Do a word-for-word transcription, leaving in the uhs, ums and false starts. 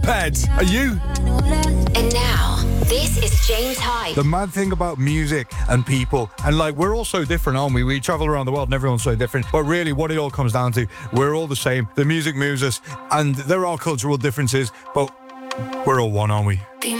Peds, are you? And now, this is James Hype. The mad thing about music and people, and like, we're all so different, aren't we? We travel around the world and everyone's so different, but really what it all comes down to, we're all the same. The music moves us, and there are cultural differences, but we're all one, aren't we?